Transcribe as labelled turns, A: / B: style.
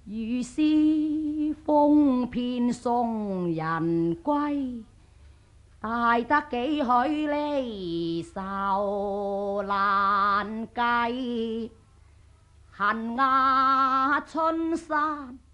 A: 如是風遍送人歸，大得幾許離愁難計。恨壓春山